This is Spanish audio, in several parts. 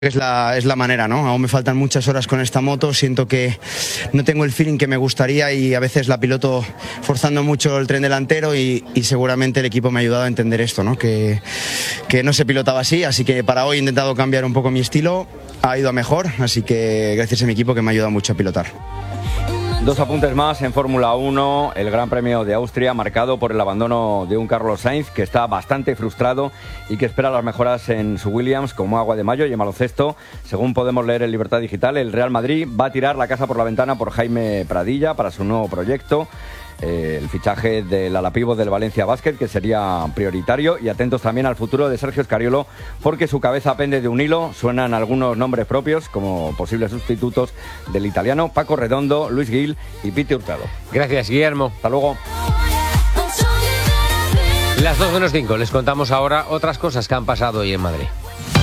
Es la manera, ¿no? Aún me faltan muchas horas con esta moto, siento que no tengo el feeling que me gustaría y a veces la piloto forzando mucho el tren delantero y seguramente el equipo me ha ayudado a entender esto, ¿no? Que no se pilotaba así que para hoy he intentado cambiar un poco mi estilo, ha ido a mejor, así que gracias a mi equipo que me ha ayudado mucho a pilotar. Dos apuntes más en Fórmula 1, el Gran Premio de Austria marcado por el abandono de un Carlos Sainz que está bastante frustrado y que espera las mejoras en su Williams como agua de mayo. Y en baloncesto, según podemos leer en Libertad Digital, el Real Madrid va a tirar la casa por la ventana por Jaime Pradilla para su nuevo proyecto. El fichaje del alapivo del Valencia Basket, que sería prioritario, y atentos también al futuro de Sergio Scariolo, porque su cabeza pende de un hilo. Suenan algunos nombres propios como posibles sustitutos del italiano Paco Redondo, Luis Gil y Piti Hurtado. Gracias, Guillermo. Hasta luego. Las 2:05, les contamos ahora otras cosas que han pasado hoy en Madrid.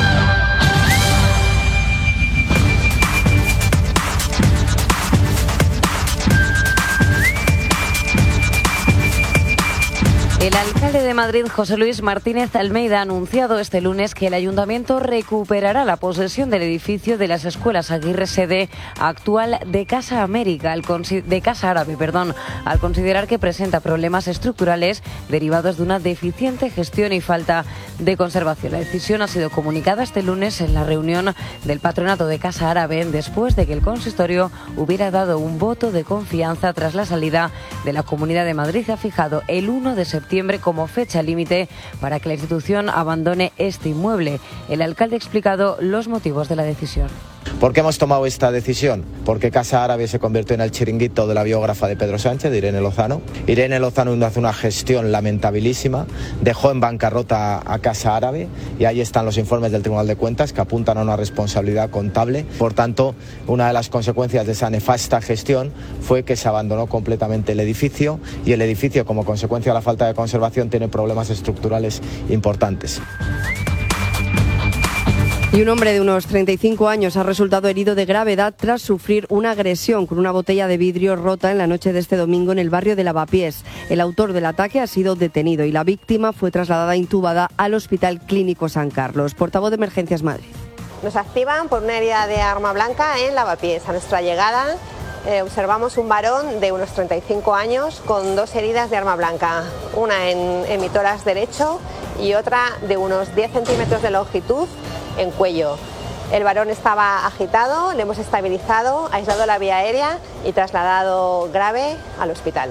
El alcalde de Madrid, José Luis Martínez Almeida, ha anunciado este lunes que el ayuntamiento recuperará la posesión del edificio de las escuelas Aguirre sede actual de Casa Árabe, al considerar que presenta problemas estructurales derivados de una deficiente gestión y falta de conservación. La decisión ha sido comunicada este lunes en la reunión del patronato de Casa Árabe, después de que el consistorio hubiera dado un voto de confianza tras la salida de la Comunidad de Madrid, que ha fijado el 1 de septiembre como fecha límite para que la institución abandone este inmueble. El alcalde ha explicado los motivos de la decisión. ¿Por qué hemos tomado esta decisión? Porque Casa Árabe se convirtió en el chiringuito de la biógrafa de Pedro Sánchez, de Irene Lozano. Irene Lozano hace una gestión lamentabilísima, dejó en bancarrota a Casa Árabe y ahí están los informes del Tribunal de Cuentas que apuntan a una responsabilidad contable. Por tanto, una de las consecuencias de esa nefasta gestión fue que se abandonó completamente el edificio y el edificio, como consecuencia de la falta de conservación, tiene problemas estructurales importantes. Y un hombre de unos 35 años ha resultado herido de gravedad tras sufrir una agresión con una botella de vidrio rota en la noche de este domingo en el barrio de Lavapiés. El autor del ataque ha sido detenido y la víctima fue trasladada intubada al Hospital Clínico San Carlos. Portavoz de Emergencias Madrid. Nos activan por una herida de arma blanca en Lavapiés. A nuestra llegada observamos un varón de unos 35 años con dos heridas de arma blanca, una en mi tórax derecho y otra de unos 10 centímetros de longitud en cuello. El varón estaba agitado, le hemos estabilizado, aislado la vía aérea y trasladado grave al hospital.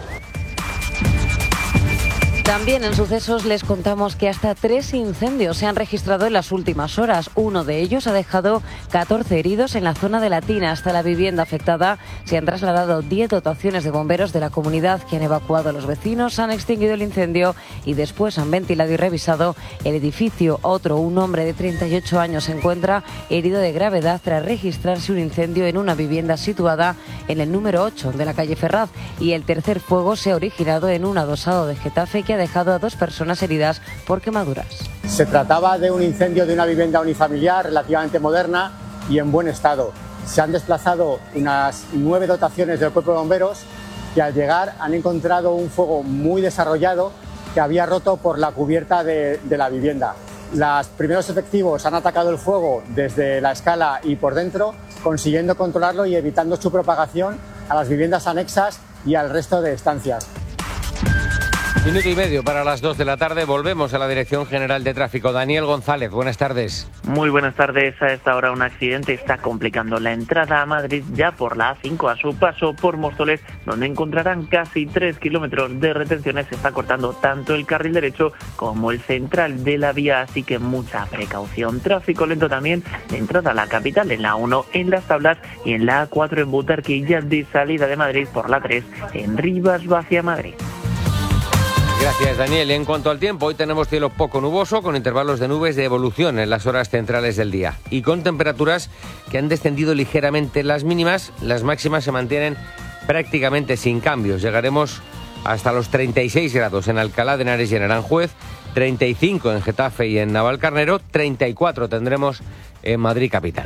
También en sucesos les contamos que hasta 3 incendios se han registrado en las últimas horas. Uno de ellos ha dejado 14 heridos en la zona de Latina. Hasta la vivienda afectada se han trasladado 10 dotaciones de bomberos de la comunidad que han evacuado a los vecinos, han extinguido el incendio y después han ventilado y revisado el edificio. Un hombre de 38 años se encuentra herido de gravedad tras registrarse un incendio en una vivienda situada en el número 8 de la calle Ferraz. Y el tercer fuego se ha originado en un adosado de Getafe que ha dejado a 2 personas heridas por quemaduras. Se trataba de un incendio de una vivienda unifamiliar relativamente moderna y en buen estado. Se han desplazado unas 9 dotaciones del Cuerpo de Bomberos que al llegar han encontrado un fuego muy desarrollado que había roto por la cubierta de la vivienda. Los primeros efectivos han atacado el fuego desde la escala y por dentro, consiguiendo controlarlo y evitando su propagación a las viviendas anexas y al resto de estancias. Minuto y medio para las 2 de la tarde. Volvemos a la Dirección General de Tráfico. Daniel González, buenas tardes. Muy buenas tardes. A esta hora un accidente está complicando la entrada a Madrid ya por la A5 a su paso por Móstoles, donde encontrarán casi 3 kilómetros de retenciones. Se está cortando tanto el carril derecho como el central de la vía, así que mucha precaución. Tráfico lento también de entrada a la capital en la A1 en Las Tablas y en la A4 en Butarquilla, de salida de Madrid por la 3 en Rivas hacia Madrid. Gracias, Daniel. En cuanto al tiempo, hoy tenemos cielo poco nuboso, con intervalos de nubes de evolución en las horas centrales del día y con temperaturas que han descendido ligeramente las mínimas. Las máximas se mantienen prácticamente sin cambios. Llegaremos hasta los 36 grados en Alcalá de Henares y en Aranjuez, 35 en Getafe y en Navalcarnero, 34 tendremos en Madrid capital.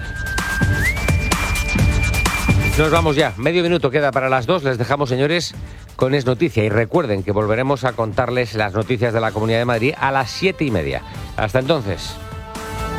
Nos vamos ya, medio minuto queda para las 2, les dejamos, señores, con Es Noticia y recuerden que volveremos a contarles las noticias de la Comunidad de Madrid a las 7:30. Hasta entonces.